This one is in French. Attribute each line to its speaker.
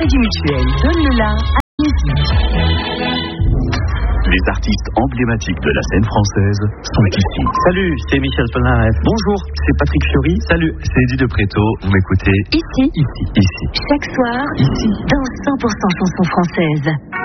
Speaker 1: Crédit Mutuel donne le la à musique.
Speaker 2: Les artistes emblématiques de la scène française sont ici.
Speaker 3: Salut, c'est Michel Polnareff. Bonjour, c'est Patrick Fiori. Salut, c'est Eddie de Préto. Vous m'écoutez
Speaker 1: Ici.
Speaker 3: ici.
Speaker 1: Chaque soir.
Speaker 3: Ici.
Speaker 1: Dans 100% chansons françaises.